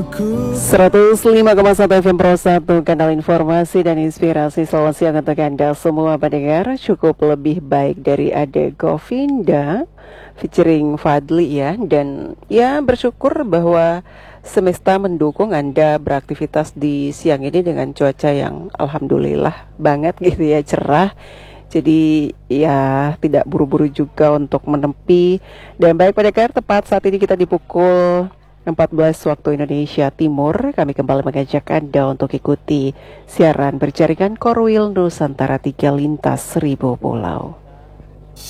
105,1 FM Pro 1, kanal informasi dan inspirasi. Selamat siang untuk Anda semua pendengar. Cukup lebih baik dari Ade Govinda featuring Fadli ya. Dan ya bersyukur bahwa semesta mendukung Anda beraktivitas di siang ini dengan cuaca yang alhamdulillah banget gitu ya, cerah. Jadi ya tidak buru-buru juga untuk menepi. Dan baik pendengar, tepat saat ini kita di pukul 14 waktu Indonesia Timur, kami kembali mengajak Anda untuk ikuti siaran berjaringan Korwil Nusantara 3 lintas 1000 pulau.